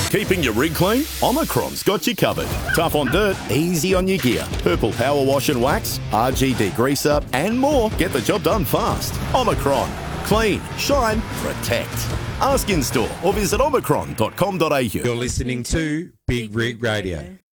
Keeping your rig clean? Omicron's got you covered. Tough on dirt, easy on your gear. Purple power wash and wax, RG degreaser, and more. Get the job done fast. Omicron. Clean, shine, protect. Ask in store or visit omicron.com.au. You're listening to Big Rig Radio.